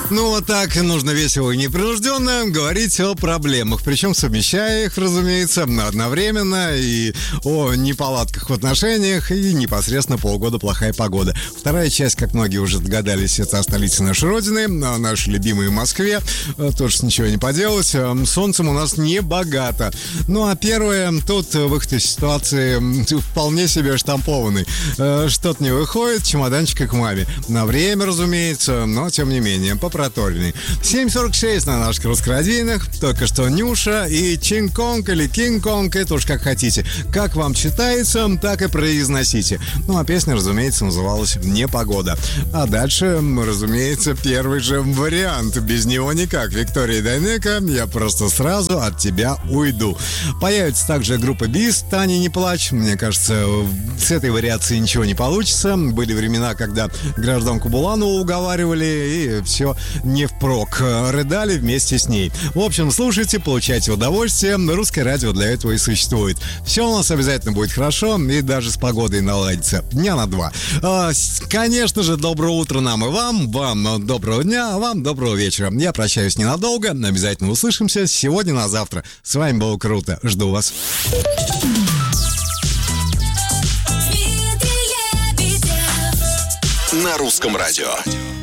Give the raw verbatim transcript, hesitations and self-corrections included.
Ну, вот так нужно весело и непринужденно говорить о проблемах, причем совмещая их, разумеется, одновременно, и о неполадках в отношениях, и непосредственно полгода плохая погода. Вторая часть, как многие уже догадались, это о столице нашей Родины, о нашей любимой Москве. Тоже ничего не поделать, солнцем у нас не богато. Ну, а первое, тут выход из ситуации вполне себе штампованный. Что-то не выходит, чемоданчик к маме. На время, разумеется, но тем не менее, попроторенный. семь сорок шесть на наших русскородийных. Только что Нюша и Чинг-Конг или Кинг-Конг, это уж как хотите. Как вам читается, так и произносите. Ну, а песня, разумеется, называлась «Непогода». А дальше, разумеется, первый же вариант. Без него никак. Виктория Дайнеко, «Я просто сразу от тебя уйду». Появится также группа Бис, «Таня, не плачь». Мне кажется, с этой вариацией ничего не получится. Были времена, когда гражданку Буланову уговаривали, и все не впрок. Рыдали вместе с ней. В общем, слушайте, получайте удовольствие. Русское радио для этого и существует. Все у нас обязательно будет хорошо, и даже с погодой наладится. Дня на два. А, конечно же, доброе утро нам и вам. Вам доброго дня, а вам доброго вечера. Я прощаюсь ненадолго. Обязательно услышимся сегодня на завтра. С вами было круто. Жду вас. На русском радио.